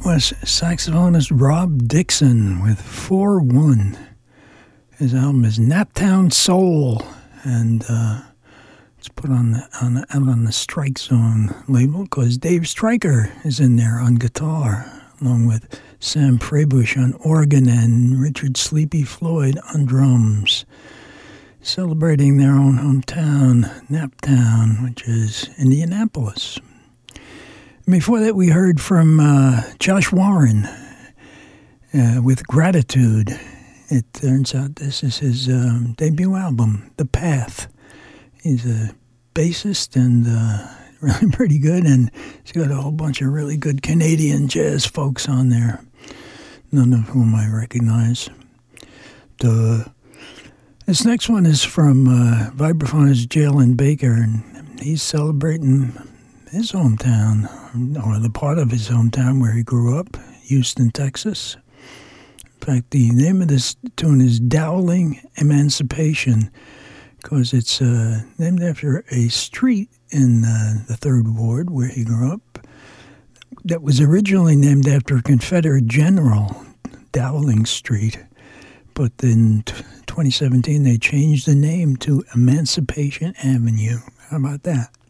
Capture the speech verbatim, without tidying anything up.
was saxophonist Rob Dixon with four one. His album is Naptown Soul, and uh, it's put on the, on the, out on the Strike Zone label because Dave Stryker is in there on guitar, along with Sam Frebush on organ and Richard Sleepy Floyd on drums, celebrating their own hometown, Naptown, which is Indianapolis. Before that, we heard from uh, Josh Warren uh, with Gratitude. It turns out this is his um, debut album, The Path. He's a bassist and uh, really pretty good, and he's got a whole bunch of really good Canadian jazz folks on there, none of whom I recognize. Duh. This next one is from uh, vibraphonist Jalen Baker, and he's celebrating his hometown, or the part of his hometown where he grew up, Houston, Texas. In fact, the name of this tune is Dowling Emancipation, because it's uh, named after a street in uh, the Third Ward where he grew up that was originally named after a Confederate general, Dowling Street. But in twenty seventeen, they changed the name to Emancipation Avenue. How about that?